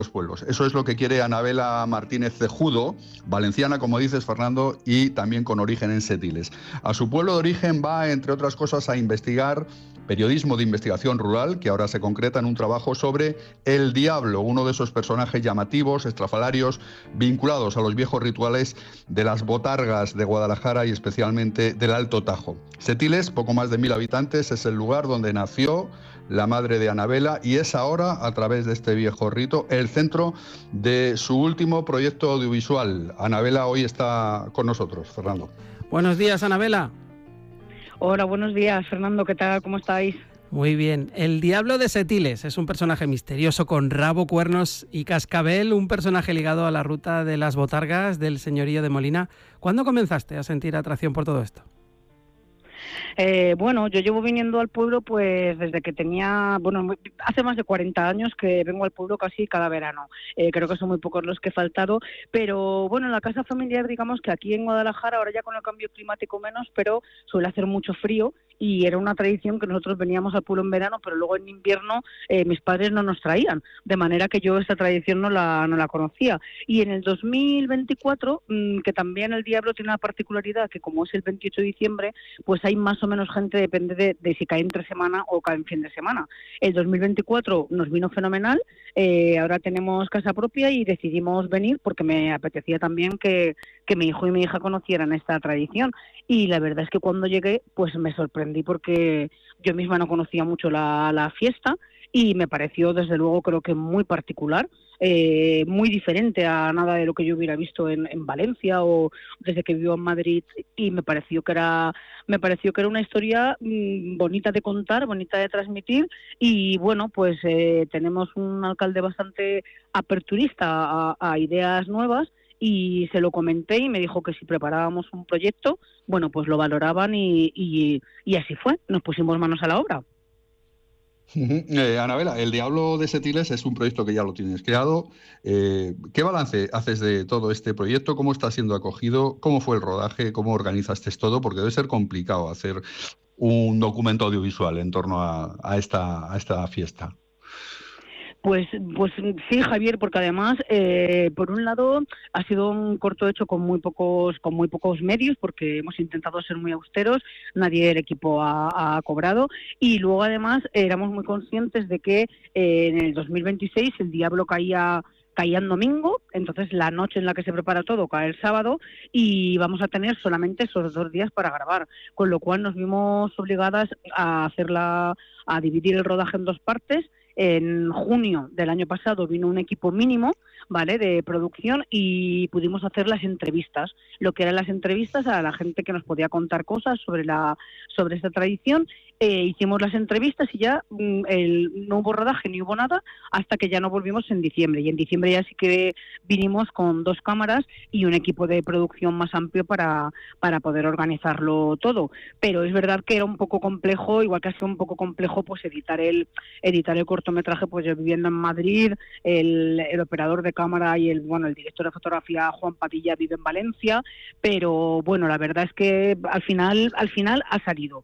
los pueblos. Eso es lo que quiere Anabela Martínez Cejudo, valenciana, como dices, Fernando, y también con origen en Setiles. A su pueblo de origen va, entre otras cosas, a investigar periodismo de investigación rural, que ahora se concreta en un trabajo sobre el diablo, uno de esos personajes llamativos, estrafalarios, vinculados a los viejos rituales de las botargas de Guadalajara y especialmente del Alto Tajo. Setiles, poco más de 1000 habitantes, es el lugar donde nació la madre de Anabela y es ahora, a través de este viejo rito, el centro de su último proyecto audiovisual. Anabela hoy está con nosotros, Fernando. Buenos días, Anabela. Hola, buenos días, Fernando, ¿qué tal? ¿Cómo estáis? Muy bien. El Diablo de Setiles es un personaje misterioso con rabo, cuernos y cascabel, un personaje ligado a la ruta de las botargas del señorío de Molina. ¿Cuándo comenzaste a sentir atracción por todo esto? Bueno, yo llevo viniendo al pueblo pues desde que tenía, hace más de 40 años que vengo al pueblo casi cada verano. Creo que son muy pocos los que he faltado, pero bueno, en la casa familiar, digamos que aquí en Guadalajara, ahora ya con el cambio climático menos, pero suele hacer mucho frío y era una tradición que nosotros veníamos al pueblo en verano, pero luego en invierno mis padres no nos traían, de manera que yo esta tradición no la conocía. Y en el 2024, que también el Diablo tiene una particularidad, que como es el 28 de diciembre, pues hay más o menos gente, depende de si cae entre semana o cae en fin de semana. El 2024 nos vino fenomenal, ahora tenemos casa propia y decidimos venir porque me apetecía también que mi hijo y mi hija conocieran esta tradición. Y la verdad es que cuando llegué, pues me sorprendí porque yo misma no conocía mucho la fiesta y me pareció, desde luego, creo que muy particular, muy diferente a nada de lo que yo hubiera visto en Valencia o desde que vivo en Madrid, y me pareció que era una historia bonita de contar, bonita de transmitir, y bueno, pues tenemos un alcalde bastante aperturista a ideas nuevas, y se lo comenté y me dijo que si preparábamos un proyecto, bueno, pues lo valoraban y así fue, nos pusimos manos a la obra. Anabela, El Diablo de Setiles es un proyecto que ya lo tienes creado. ¿Qué balance haces de todo este proyecto? ¿Cómo está siendo acogido? ¿Cómo fue el rodaje? ¿Cómo organizaste todo? Porque debe ser complicado hacer un documento audiovisual en torno a esta fiesta. Pues sí, Javier, porque además, por un lado, ha sido un corto hecho con muy pocos medios, porque hemos intentado ser muy austeros, nadie del equipo ha cobrado, y luego además éramos muy conscientes de que en el 2026 el Diablo caía en domingo, entonces la noche en la que se prepara todo cae el sábado y vamos a tener solamente esos 2 días para grabar, con lo cual nos vimos obligadas a dividir el rodaje en 2 partes. En junio del año pasado vino un equipo mínimo, ¿vale?, de producción, y pudimos hacer las entrevistas, lo que eran las entrevistas a la gente que nos podía contar cosas sobre esta tradición. Hicimos las entrevistas y ya no hubo rodaje ni hubo nada hasta que ya no volvimos en diciembre, y en diciembre ya sí que vinimos con 2 cámaras y un equipo de producción más amplio para poder organizarlo todo. Pero es verdad que era un poco complejo, igual que ha sido un poco complejo pues editar el cortometraje, pues yo viviendo en Madrid, el operador de cámara y el director de fotografía, Juan Padilla, vive en Valencia, pero bueno, la verdad es que al final ha salido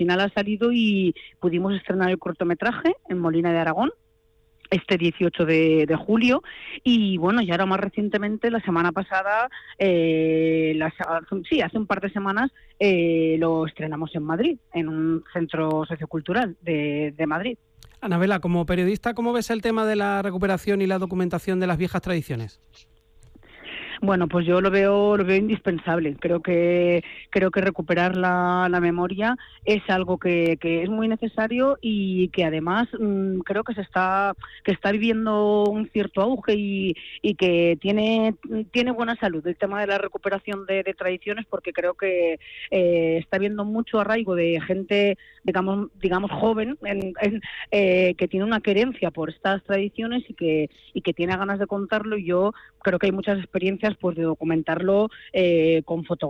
y pudimos estrenar el cortometraje en Molina de Aragón este 18 de julio, y bueno, y ahora más recientemente, la semana pasada, hace un par de semanas, lo estrenamos en Madrid, en un centro sociocultural de Madrid. Anabela, como periodista, ¿cómo ves el tema de la recuperación y la documentación de las viejas tradiciones? Bueno, pues yo lo veo indispensable. Creo que recuperar la memoria es algo que es muy necesario y que además creo que está viviendo un cierto auge y que tiene buena salud el tema de la recuperación de tradiciones, porque creo que está habiendo mucho arraigo de gente, digamos joven, que tiene una querencia por estas tradiciones y que tiene ganas de contarlo, y yo creo que hay muchas experiencias pues de documentarlo con fotografía